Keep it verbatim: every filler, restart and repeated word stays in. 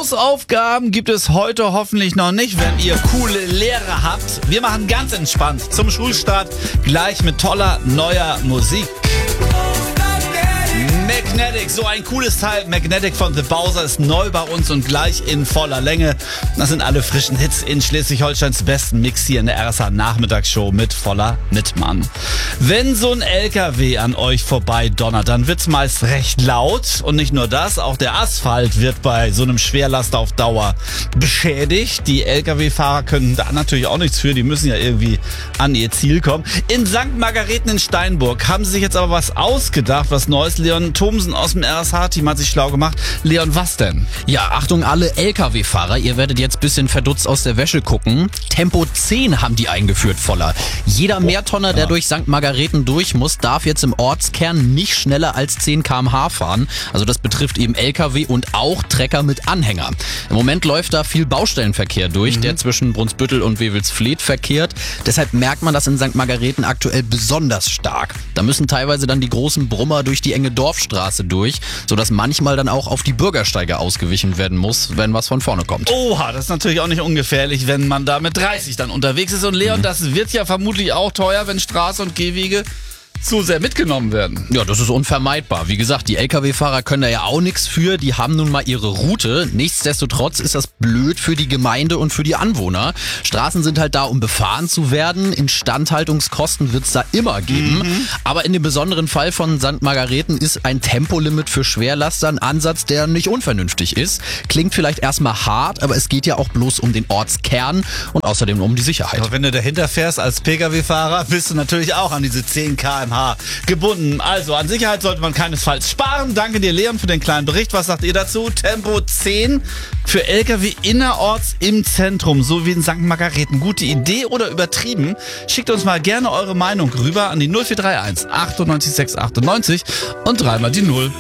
Hausaufgaben gibt es heute hoffentlich noch nicht, wenn ihr coole Lehrer habt. Wir machen ganz entspannt zum Schulstart gleich mit toller neuer Musik. Magnetic, so ein cooles Teil. Magnetic von The Bowser ist neu bei uns und gleich in voller Länge. Das sind alle frischen Hits in Schleswig-Holsteins besten Mix hier in der R S H-Nachmittagsshow mit voller Mitmann. Wenn so ein L K W an euch vorbei donnert, dann wird's meist recht laut. Und nicht nur das, auch der Asphalt wird bei so einem Schwerlaster auf Dauer beschädigt. Die L K W-Fahrer können da natürlich auch nichts für. Die müssen ja irgendwie an ihr Ziel kommen. In Sankt Margarethen in Steinburg haben sie sich jetzt aber was ausgedacht, was Neues. Leon Thomsen aus dem R S H-Team hat sich schlau gemacht. Leon, was denn? Ja, Achtung alle L K W-Fahrer, ihr werdet jetzt ein bisschen verdutzt aus der Wäsche gucken. Tempo zehn haben die eingeführt, voller. Jeder Mehrtonner, der durch Sankt Margarethen durch muss, darf jetzt im Ortskern nicht schneller als zehn Kilometer pro Stunde fahren. Also das betrifft eben L K W und auch Trecker mit Anhänger. Im Moment läuft da viel Baustellenverkehr durch, mhm. der zwischen Brunsbüttel und Wewelsfleth verkehrt. Deshalb merkt man das in Sankt Margarethen aktuell besonders stark. Da müssen teilweise dann die großen Brummer durch die enge Dorfstraße durch, sodass manchmal dann auch auf die Bürgersteige ausgewichen werden muss, wenn was von vorne kommt. Oha, das ist natürlich auch nicht ungefährlich, wenn man da mit dreißig dann unterwegs ist. Und Leon, mhm. das wird ja vermutlich auch teuer, wenn Straße und Gehwege zu sehr mitgenommen werden. Ja, das ist unvermeidbar. Wie gesagt, die L K W-Fahrer können da ja auch nichts für. Die haben nun mal ihre Route. Nichtsdestotrotz ist das blöd für die Gemeinde und für die Anwohner. Straßen sind halt da, um befahren zu werden. Instandhaltungskosten wird es da immer geben. Mhm. Aber in dem besonderen Fall von Sankt Margarethen ist ein Tempolimit für Schwerlaster ein Ansatz, der nicht unvernünftig ist. Klingt vielleicht erstmal hart, aber es geht ja auch bloß um den Ortskern und außerdem um die Sicherheit. Aber wenn du dahinter fährst als P K W-Fahrer, bist du natürlich auch an diese zehn Kilometer pro Stunde gebunden. Also an Sicherheit sollte man keinesfalls sparen. Danke dir, Leon, für den kleinen Bericht. Was sagt ihr dazu? Tempo zehn für L K W innerorts im Zentrum, so wie in Sankt Margarethen. Gute Idee oder übertrieben? Schickt uns mal gerne eure Meinung rüber an die null vier drei eins achtundneunzig sechs achtundneunzig und dreimal die Null.